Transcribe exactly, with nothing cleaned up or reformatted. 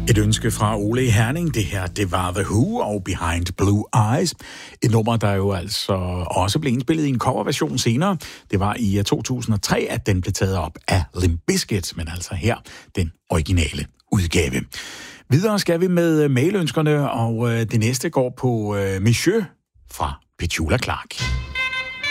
Et ønske fra Ole i Herning, det her, det var The Who og Behind Blue Eyes. Et nummer, der jo altså også blev indspillet i en coverversion senere. Det var i to tusind og tre, at den blev taget op af Limp Bizkit, men altså her den originale udgave. Videre skal vi med mailønskerne, og det næste går på Monsieur fra Petula Clark.